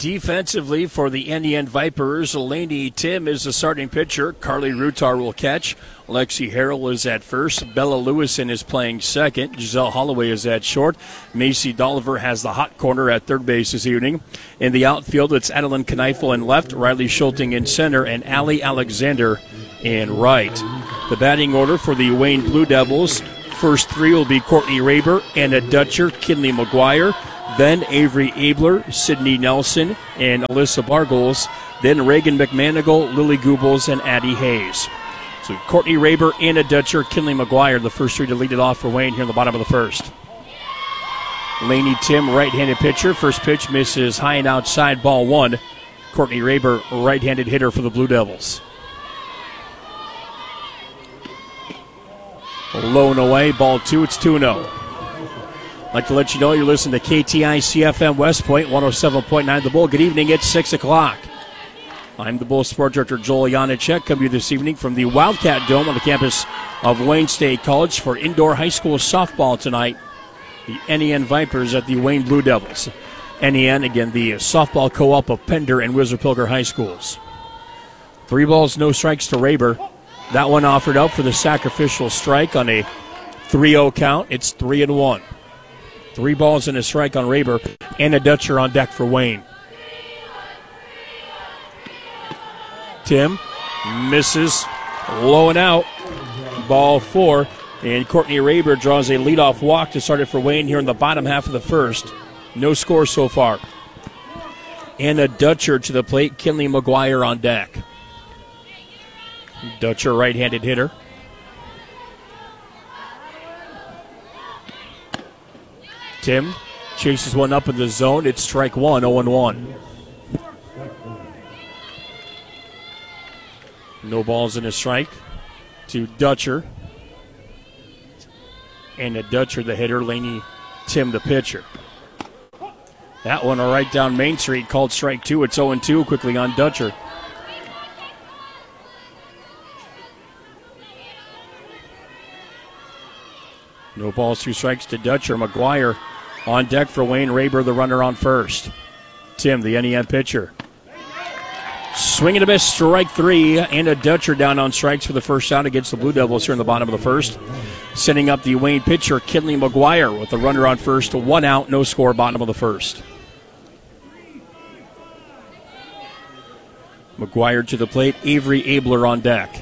Defensively for the NEN Vipers, Lainey Tim is the starting pitcher. Carly Rutar will catch. Lexi Harrell is at first. Bella Lewison is playing second. Giselle Holloway is at short. Macy Dolliver has the hot corner at third base this evening. In the outfield, it's Adeline Kneifel in left, Riley Schulting in center, and Allie Alexander in right. The batting order for the Wayne Blue Devils, first three will be Courtney Raber, Anna Dutcher, Kinley McGuire, then Avery Abler, Sydney Nelson, and Alyssa Bargles. Then Reagan McManigal, Lily Goebbels, and Addie Hayes. So Courtney Raber, Anna Dutcher, Kinley McGuire, the first three to lead it off for Wayne here in the bottom of the first. Lainey Tim, right-handed pitcher. First pitch misses high and outside, ball one. Courtney Raber, right-handed hitter for the Blue Devils. Low and away, ball two, it's 2-0. I'd like to let you know you're listening to KTI CFM West Point, 107.9 The Bull. Good evening, it's 6 o'clock. I'm the Bull Sport Director Joel Janicek, coming to you this evening from the Wildcat Dome on the campus of Wayne State College for indoor high school softball tonight. The NEN Vipers at the Wayne Blue Devils. NEN, again, the softball co-op of Pender and Whistler-Pilger High Schools. 3 balls, no strikes to Raber. That one offered up for the sacrificial strike on a 3-0 count. It's 3-1. 3 balls and a strike on Raber. Anna Dutcher on deck for Wayne. Tim misses, low and out. Ball 4. And Courtney Raber draws a leadoff walk to start it for Wayne here in the bottom half of the first. No score so far. Anna Dutcher to the plate. Kinley McGuire on deck. Dutcher, right-handed hitter. Tim chases one up in the zone. It's strike one, 0-1. No balls in a strike to Dutcher. And a Dutcher, the hitter. Lainey Tim, the pitcher. That one right down Main Street, called strike two. It's 0-2 quickly on Dutcher. No balls, 2 strikes to Dutcher. McGuire on deck for Wayne. Raber, the runner on first. Tim, the NEN pitcher. Swing and a miss, strike 3. And a Dutcher down on strikes for the first out against the Blue Devils here in the bottom of the first. Sending up the Wayne pitcher, Kinley McGuire, with the runner on first. 1 out, no score, bottom of the first. McGuire to the plate. Avery Abler on deck.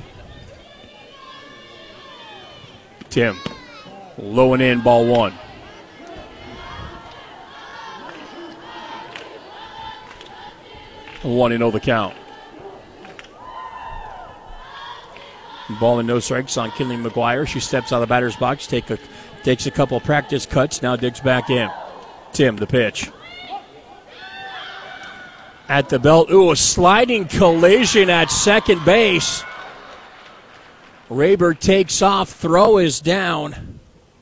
Tim. Low and in, ball 1. One and 0 the count. Ball and no strikes on Kinley McGuire. She steps out of the batter's box, takes a couple practice cuts, now digs back in. Tim, the pitch. At the belt. Ooh, a sliding collision at second base. Raber takes off, throw is down.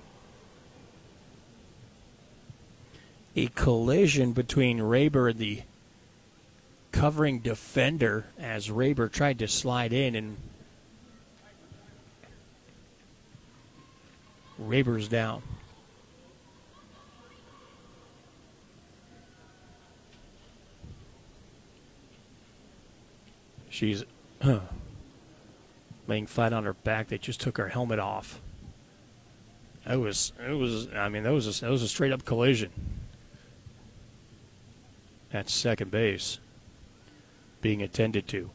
A collision between Raber and the covering defender as Raber tried to slide in, and Raber's down. She's laying flat on her back. They just took her helmet off. That was a straight up collision. At second base, being attended to.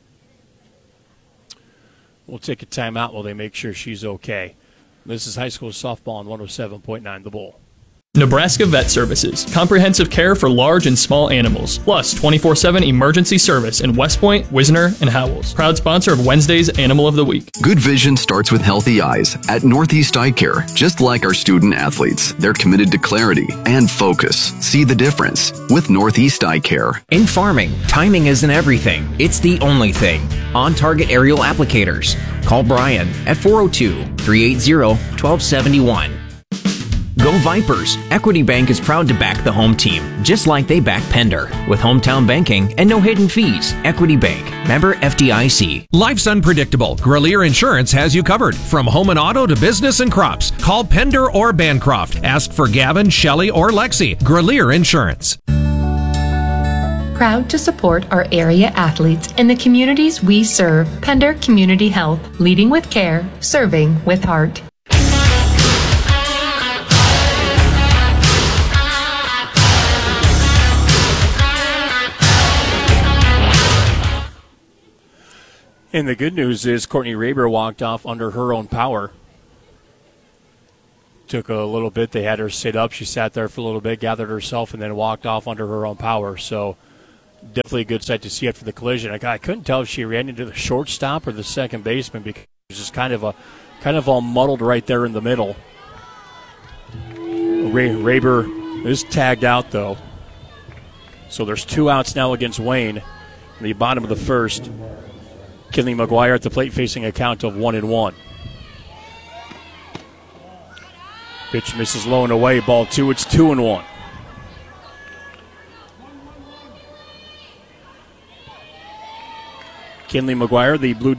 We'll take a timeout while they make sure she's okay. This is high school softball on 107.9 The Bull. Nebraska Vet Services. Comprehensive care for large and small animals. Plus 24/7 emergency service in West Point, Wisner, and Howells. Proud sponsor of Wednesday's Animal of the Week. Good vision starts with healthy eyes. At Northeast Eye Care, just like our student athletes, they're committed to clarity and focus. See the difference with Northeast Eye Care. In farming, timing isn't everything. It's the only thing. On Target Aerial Applicators. Call Brian at 402-380-1271. Go Vipers! Equity Bank is proud to back the home team, just like they back Pender. With hometown banking and no hidden fees. Equity Bank. Member FDIC. Life's unpredictable. Grelier Insurance has you covered. From home and auto to business and crops. Call Pender or Bancroft. Ask for Gavin, Shelley, or Lexi. Grelier Insurance. Proud to support our area athletes and the communities we serve. Pender Community Health, leading with care, serving with heart. And the good news is Courtney Raber walked off under her own power. Took a little bit. They had her sit up. She sat there for a little bit, gathered herself, and then walked off under her own power. So definitely a good sight to see after the collision. I couldn't tell if she ran into the shortstop or the second baseman because it was just kind of all muddled right there in the middle. Raber is tagged out, though. So there's 2 outs now against Wayne in the bottom of the first. Kinley McGuire at the plate facing a count of 1-1. Pitch misses low and away. Ball 2. It's 2-1. Kinley McGuire, the Blue